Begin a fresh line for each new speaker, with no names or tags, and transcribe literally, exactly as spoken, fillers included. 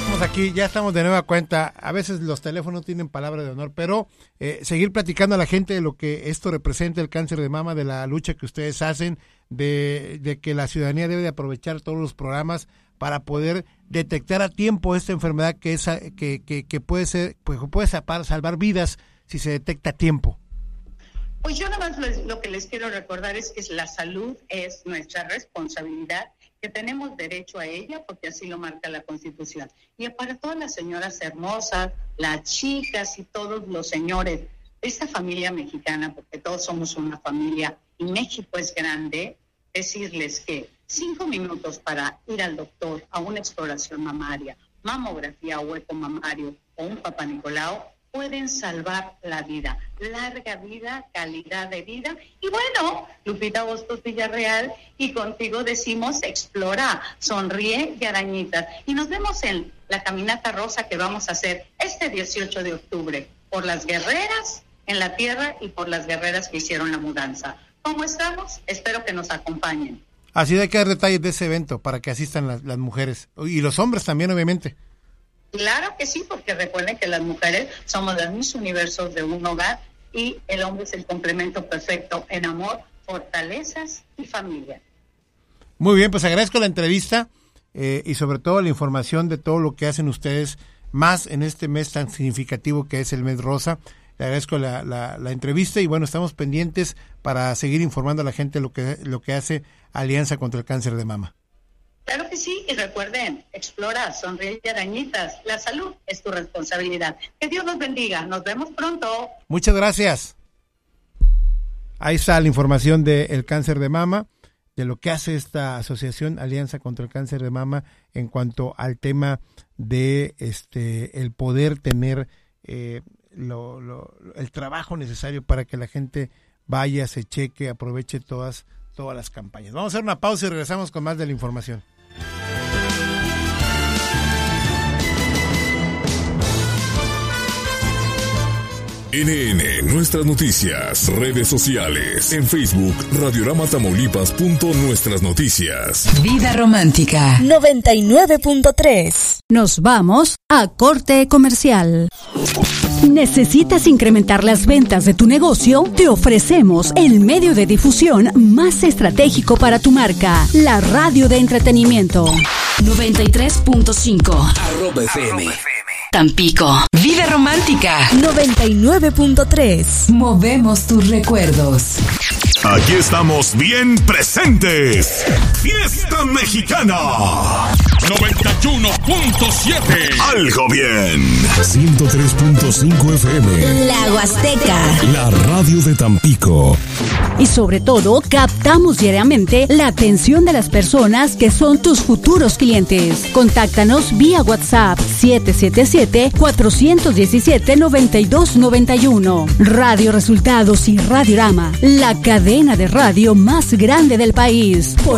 Aquí ya estamos de nueva cuenta. A veces los teléfonos tienen palabra de honor, pero eh, seguir platicando a la gente de lo que esto representa, el cáncer de mama, de la lucha que ustedes hacen, de, de que la ciudadanía debe de aprovechar todos los programas para poder detectar a tiempo esta enfermedad que es que, que, que puede ser, pues puede salvar vidas si se detecta a tiempo.
Pues yo nada más les, lo que les quiero recordar es que la salud es nuestra responsabilidad, que tenemos derecho a ella porque así lo marca la Constitución. Y para todas las señoras hermosas, las chicas y todos los señores de esta familia mexicana, porque todos somos una familia y México es grande, decirles que cinco minutos para ir al doctor a una exploración mamaria, mamografía, hueco mamario o un Papá Nicolau, pueden salvar la vida, larga vida, calidad de vida. Y bueno, Lupita Bustos Villarreal, y contigo decimos explora, sonríe y arañitas. Y nos vemos en la caminata rosa que vamos a hacer este dieciocho de octubre, por las guerreras en la tierra y por las guerreras que hicieron la mudanza. ¿Cómo estamos? Espero que nos acompañen.
Así de que dar detalles de ese evento para que asistan las, las mujeres y los hombres también, obviamente.
Claro que sí, porque recuerden que las mujeres somos las Miss Universos de un hogar y el hombre es el complemento perfecto en amor, fortalezas y familia.
Muy bien, pues agradezco la entrevista eh, y sobre todo la información de todo lo que hacen ustedes más en este mes tan significativo que es el mes rosa. Le agradezco la, la, la entrevista y bueno, estamos pendientes para seguir informando a la gente lo que, lo que hace Alianza contra el Cáncer de Mama.
Claro que sí, y recuerden, explora, sonríe y arañitas. La salud es tu responsabilidad. Que Dios los bendiga. Nos vemos pronto.
Muchas gracias. Ahí está la información del cáncer de mama, de lo que hace esta asociación Alianza contra el Cáncer de Mama en cuanto al tema de este el poder tener eh, lo, lo, el trabajo necesario para que la gente vaya, se cheque, aproveche todas, todas las campañas. Vamos a hacer una pausa y regresamos con más de la información.
N N, nuestras noticias, redes sociales, en Facebook, Radiorama Tamaulipas punto nuestras noticias.
Vida Romántica
noventa y nueve punto tres.
Nos vamos a corte comercial. ¿Necesitas incrementar las ventas de tu negocio? Te ofrecemos el medio de difusión más estratégico para tu marca, la radio de entretenimiento. noventa y tres punto cinco.
Arroba F M.
Tampico. Vida Romántica
noventa y nueve punto tres.
Movemos tus recuerdos.
Aquí estamos bien presentes. Fiesta Mexicana
noventa y uno punto siete.
Algo bien. ciento tres punto cinco F M.
La Huasteca.
La radio de Tampico.
Y sobre todo, captamos diariamente la atención de las personas que son tus futuros clientes. Contáctanos vía WhatsApp siete siete siete, cuatro uno siete, nueve dos nueve uno. Radio Resultados y Radiorama, la cadena de radio más grande del país. Por